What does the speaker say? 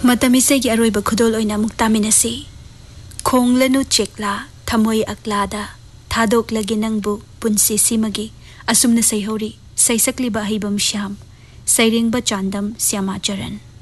मतमिसे की अरोइब खुदोल ओइना मुक्तामिनसी खोंगलनु चेकला थमोई अक्लादा थादोक लगे नंगबु पुंसी सिमगी असुमन सैहौरी सैसकलिबा हिबम श्याम सैरेंगबा चांदम श्यामाचरण।